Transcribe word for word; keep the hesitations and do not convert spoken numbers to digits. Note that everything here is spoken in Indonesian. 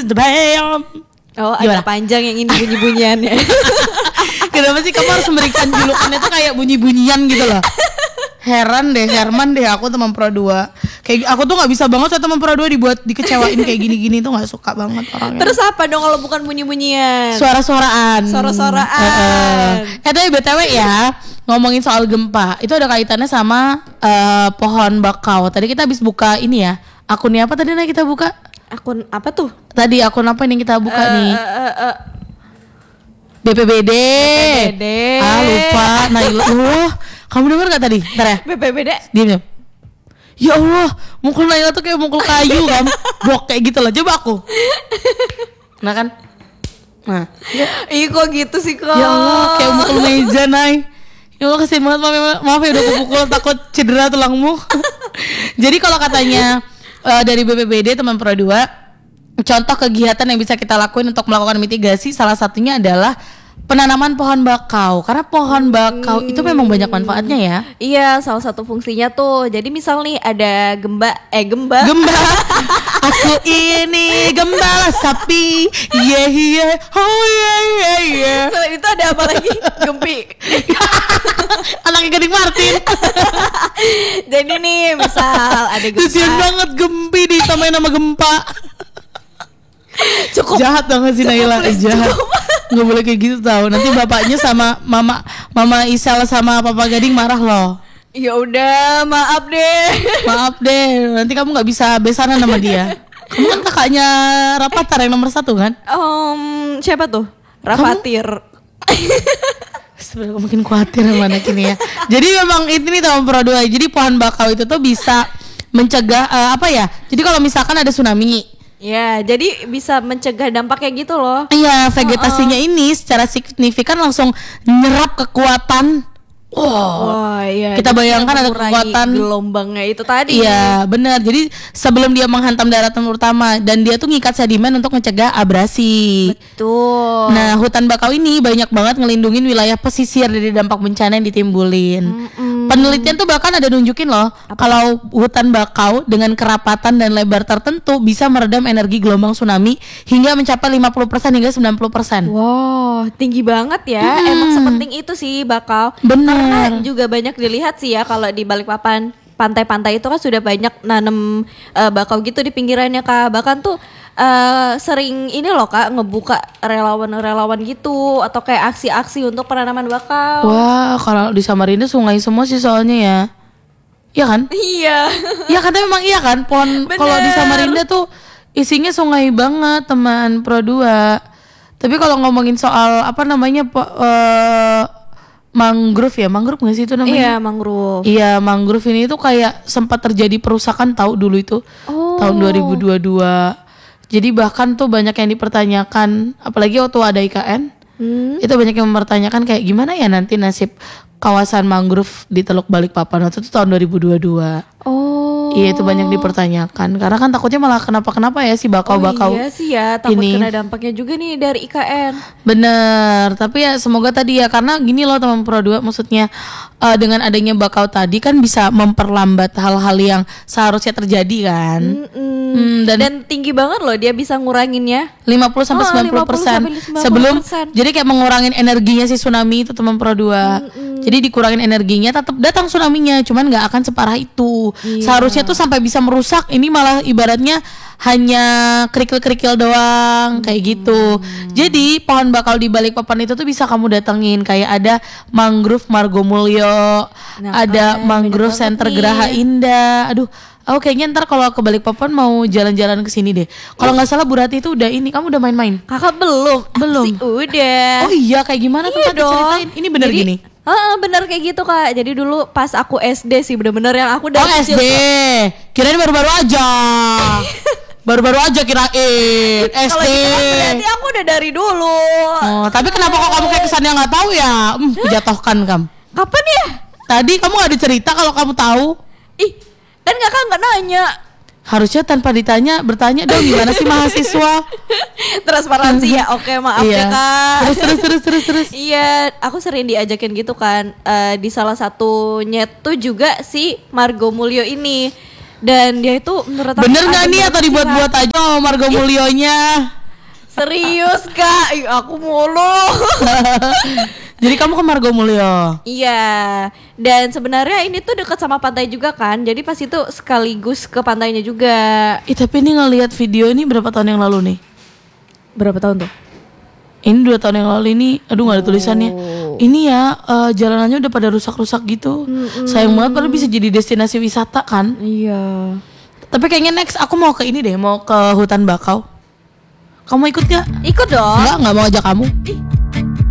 bam. Oh, agak panjang yang ini bunyi-bunyiannya. Kenapa sih kamu harus memberikan julukannya tuh kayak bunyi-bunyian gitu loh? Heran deh, Herman deh aku teman Pro dua. Kayak aku tuh nggak bisa banget saya teman Pro dua dibuat dikecewain kayak gini-gini tuh nggak suka banget orangnya. Terus apa dong kalau bukan bunyi-bunyian? Suara-suaraan. Suara-suaraan. Eh, eh tapi B T W ya, ngomongin soal gempa, itu ada kaitannya sama uh, pohon bakau. Tadi kita habis buka ini ya. Akunnya apa tadi nih kita buka? Akun apa tuh? Tadi akun apa yang kita buka uh, nih? Uh, uh, uh. B P B D. B P B D. Ah lupa. Nah, Allah, kamu dengar nggak tadi? Ntar ya. B P B D. Diam diam. Ya Allah, mukul Naila tuh kayak mukul kayu kan, blok kayak gitu loh. Coba aku. Nah kan. Nah. Ih kok gitu sih kok. Ya Allah, kayak mukul meja Nay. Ya Allah kasihan banget, maaf, maaf ya udah kepukul takut cedera tulangmu. Jadi kalau katanya uh, dari B P B D teman Pro dua, contoh kegiatan yang bisa kita lakuin untuk melakukan mitigasi salah satunya adalah penanaman pohon bakau. Karena pohon bakau hmm. itu memang banyak manfaatnya ya. Iya, salah satu fungsinya tuh. Jadi misal nih ada gemba eh gemba. Gemba. Aku ini gembala sapi. Yeah yeah. Oh yeah yeah yeah. Selain itu ada apa lagi? Gempi. Anaknya Gading Martin. Jadi nih misal ada gempa. Kasian banget Gempi ditamain nama gempa. Cukup. Jahat dong si Naila, jahat. Nggak boleh kayak gitu tau. Nanti bapaknya sama mama mama Isal sama papa Gading marah loh. Ya udah, maaf deh. Maaf deh. Nanti kamu nggak bisa besanan sama dia. Kamu kan kakaknya Rapatar yang nomor satu kan? Um, siapa tuh? Rapatir. Sebenarnya mungkin khawatir sama anak ini ya. Jadi memang itu nih teman Pro dua. Jadi pohon bakau itu tuh bisa mencegah uh, apa ya? Jadi kalau misalkan ada tsunami. Ya, jadi bisa mencegah dampak kayak gitu loh. Iya, vegetasinya uh-uh. ini secara signifikan langsung nyerap kekuatan. Oh, oh iya. Kita bayangkan ada kekuatan gelombangnya itu tadi. Iya, benar. Jadi sebelum dia menghantam daratan utama dan dia tuh ngikat sedimen untuk mencegah abrasi. Betul. Nah, hutan bakau ini banyak banget ngelindungin wilayah pesisir dari dampak bencana yang ditimbulin. Mm-mm. Penelitian tuh bahkan ada nunjukin loh, apa? Kalau hutan bakau dengan kerapatan dan lebar tertentu bisa meredam energi gelombang tsunami hingga mencapai lima puluh persen hingga sembilan puluh persen. Wow, tinggi banget ya. Hmm. Emang sepenting itu sih bakau. Bener. Karena juga banyak dilihat sih ya kalau di Balikpapan, pantai-pantai itu kan sudah banyak nanem uh, bakau gitu di pinggirannya Kak. Bahkan tuh uh, sering ini loh Kak ngebuka relawan-relawan gitu atau kayak aksi-aksi untuk penanaman bakau. Wah, kalau di Samarinda sungai semua sih soalnya ya. Iya kan? Iya. Iya kan, memang iya kan. Pohon kalau di Samarinda tuh isinya sungai banget teman Pro dua. Tapi kalau ngomongin soal apa namanya po- uh, mangrove ya, mangrove nggak sih itu namanya? Iya, mangrove. Iya, mangrove ini tuh kayak sempat terjadi perusakan tahu dulu itu. Oh. Tahun dua ribu dua puluh dua. Jadi bahkan tuh banyak yang dipertanyakan, apalagi waktu ada I K N. Hmm. Itu banyak yang mempertanyakan kayak gimana ya nanti nasib kawasan mangrove di Teluk Balikpapan waktu itu tahun dua ribu dua puluh dua. Oh. Iya, itu banyak dipertanyakan karena kan takutnya malah kenapa-kenapa ya si bakau-bakau. Oh iya sih ya, takut ini. Kena dampaknya juga nih dari I K N. Bener, tapi ya semoga tadi ya, karena gini loh teman Pro dua, maksudnya uh, dengan adanya bakau tadi kan bisa memperlambat hal-hal yang seharusnya terjadi kan. Hmm, dan, dan tinggi banget loh dia bisa nguranginnya lima puluh sampai sembilan puluh persen sebelum, jadi kayak mengurangin energinya si tsunami itu teman Pro dua. Mm-mm. Jadi dikurangin energinya, tetap datang tsunami-nya, cuman nggak akan separah itu. Iya. Seharusnya tuh sampai bisa merusak, ini malah ibaratnya hanya kerikil-kerikil doang, kayak gitu. Hmm. Jadi pohon bakau di Balikpapan itu tuh bisa kamu datengin, kayak ada mangrove Margomulyo, nah, ada mangrove Center Geraha Indah. Aduh, aku kayaknya ntar kalau ke Balikpapan mau jalan-jalan ke sini deh. Kalau nggak salah Bu Rati itu udah ini, kamu udah main-main? Kakak belum. Belum. Aksi udah. Oh iya, kayak gimana tuh? Iya ceritain. Ini bener Jadi, gini. Heeh, bener kayak gitu Kak. Jadi dulu pas aku S D sih bener-bener yang aku dari oh, S D. Kirain baru-baru aja. Baru-baru aja kirain S D. Kalau gitu kan berarti aku udah dari dulu. Oh, tapi kenapa kok kamu kayak kesannya nggak tahu ya? Hmm, dijatuhkan kamu. Kapan ya? Tadi kamu nggak ada cerita kalau kamu tahu. Ih, kan kakak nggak nanya. Harusnya tanpa ditanya, bertanya dong gimana sih mahasiswa. Transparansi ya, oke maaf iya. ya Kak. Terus terus terus terus terus. Iya, aku sering diajakin gitu kan. Uh, di salah satunya tuh juga si Margomulyo ini. Dan dia itu menurut aku bener nggak nih atau dibuat-buat aja oh, Margomulyonya? Serius kak, Ih, aku mulu. Jadi kamu ke Margo Mulyo? Iya. Dan sebenarnya ini tuh dekat sama pantai juga kan. Jadi pas itu sekaligus ke pantainya juga. Ih tapi ini ngelihat video ini berapa tahun yang lalu nih? Berapa tahun tuh? Ini dua tahun yang lalu ini, aduh nggak ada tulisannya. Ini ya uh, jalanannya udah pada rusak-rusak gitu. Mm-mm. Sayang banget padahal bisa jadi destinasi wisata kan. Iya. Tapi kayaknya next aku mau ke ini deh, mau ke hutan bakau. Kamu ikut gak? Ikut dong. Enggak, nggak mau ajak kamu. Ih,